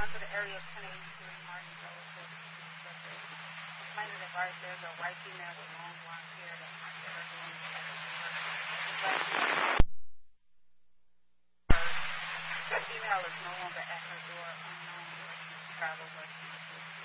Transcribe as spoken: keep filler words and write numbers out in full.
to the area of ten eighty-three Martin Road. The plaintiff right there, the white female with long blonde hair that entered her room. The female is no longer at her door, unknown where she traveled, but she